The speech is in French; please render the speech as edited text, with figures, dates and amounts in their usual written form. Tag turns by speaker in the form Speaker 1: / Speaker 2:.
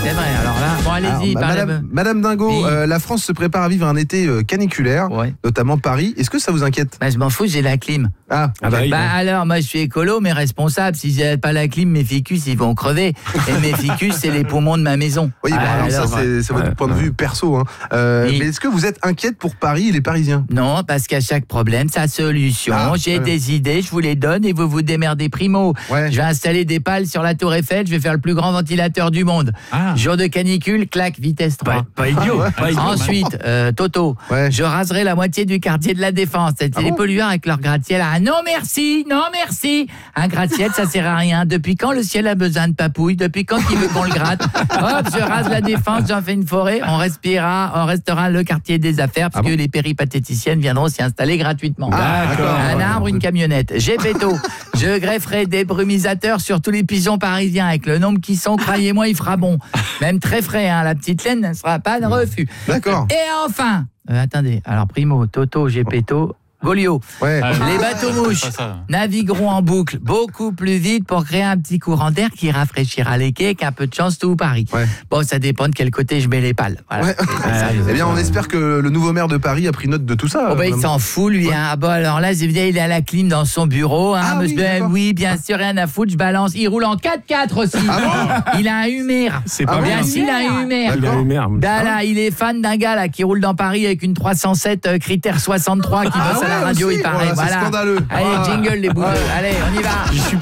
Speaker 1: C'est vrai, alors là, bon allez-y,
Speaker 2: Madame Dingo,
Speaker 1: Oui.
Speaker 2: la France se prépare à vivre un été caniculaire,
Speaker 1: Ouais.
Speaker 2: notamment Paris. Est-ce que ça vous inquiète?
Speaker 1: Bah, je m'en fous, j'ai la clim.
Speaker 2: Ah
Speaker 3: bah oui.
Speaker 1: Alors, moi je suis écolo, mais responsable. Si j'ai pas la clim, mes ficus ils vont crever. Et mes ficus, c'est les poumons de ma maison.
Speaker 2: Oui, bah, alors ça
Speaker 1: alors,
Speaker 2: c'est votre point de vue perso. Hein.
Speaker 1: Oui.
Speaker 2: Mais est-ce que vous êtes inquiète pour Paris et les Parisiens?
Speaker 1: Non, parce qu'à chaque problème, sa solution.
Speaker 2: Ah,
Speaker 1: J'ai
Speaker 2: ouais.
Speaker 1: des idées, je vous les donne et vous vous démerdez primo.
Speaker 2: Ouais.
Speaker 1: Je vais installer des pales sur la tour Eiffel, je vais faire le plus grand ventilateur du monde.
Speaker 3: Ah.
Speaker 1: Jour de canicule, clac, vitesse 3.
Speaker 3: Pas idiot. Pas idiot.
Speaker 1: Ensuite, Toto,
Speaker 2: Ouais.
Speaker 1: je raserai la moitié du quartier de la Défense. C'est les
Speaker 2: bon
Speaker 1: pollueurs avec leur gratte-ciel. Ah non merci, non merci. Un gratte-ciel, ça sert à rien. Depuis quand le ciel a besoin de papouille? Depuis quand il veut qu'on le gratte? Hop, je rase la Défense, j'en fais une forêt. On restera le quartier des affaires parce que les péripatéticiennes viendront s'y installer gratuitement.
Speaker 3: D'accord.
Speaker 1: Un arbre, une camionnette. J'ai péto. Je grefferai des brumisateurs sur tous les pigeons parisiens. Avec le nombre qui sont, croyez-moi, il fera bon. Même très frais, hein. La petite laine ne sera pas de refus.
Speaker 2: D'accord.
Speaker 1: Et enfin, attendez, alors Primo, Toto, Gepetto, Golio,
Speaker 2: Ouais.
Speaker 1: les bateaux-mouches navigueront en boucle beaucoup plus vite pour créer un petit courant d'air qui rafraîchira les quais, qu'un peu de chance tout Paris.
Speaker 2: Ouais.
Speaker 1: Bon, ça dépend de quel côté je mets les pales. Voilà.
Speaker 2: Ouais. Eh bien, on espère que le nouveau maire de Paris a pris note de tout ça.
Speaker 1: Oh bah, il s'en fout lui, hein. Ah bah, alors là, il est à la clim dans son bureau, hein.
Speaker 2: Ah oui,
Speaker 1: Monsieur,
Speaker 2: d'accord.
Speaker 1: oui, bien sûr, rien à foutre, je balance. Il roule en 4x4 aussi. Il a un Hummer.
Speaker 3: C'est pas
Speaker 1: Bien
Speaker 3: bon.
Speaker 1: sûr, il a un Hummer.
Speaker 3: Il a eu merde.
Speaker 1: Bah là, il est fan d'un gars là qui roule dans Paris avec une 307 critère 63 qui bosse à la radio,
Speaker 2: aussi.
Speaker 1: il paraît.
Speaker 2: Oh là, c'est
Speaker 1: Voilà.
Speaker 2: scandaleux.
Speaker 1: Allez, jingle les bouleux. Allez, on y va.